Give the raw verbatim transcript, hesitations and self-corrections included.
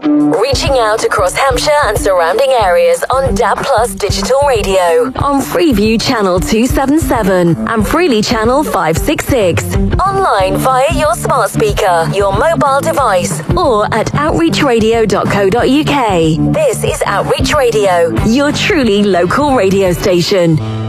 Reaching out across Hampshire and surrounding areas on D A B Plus Digital Radio, on Freeview Channel two seventy-seven and Freely Channel five sixty-six. Online via your smart speaker, your mobile device, or at outreach radio dot co dot uk. This is Outreach Radio, your truly local radio station.